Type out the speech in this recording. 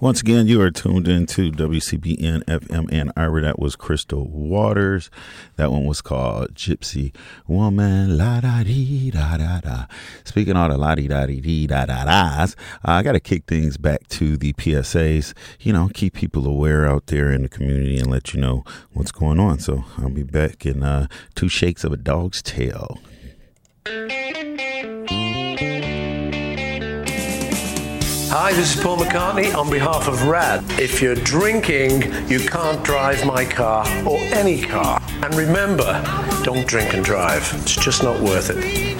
Once again, you are tuned into WCBN FM Ann Arbor. That was Crystal Waters. That one was called Gypsy Woman. La da dee da da da. Speaking of the la dee da dee da da da's, I got to kick things back to the PSAs. You know, keep people aware out there in the community and let you know what's going on. So I'll be back in 2 shakes of a dog's tail. Hi, this is Paul McCartney on behalf of RAD. If you're drinking, you can't drive my car or any car. And remember, don't drink and drive. It's just not worth it.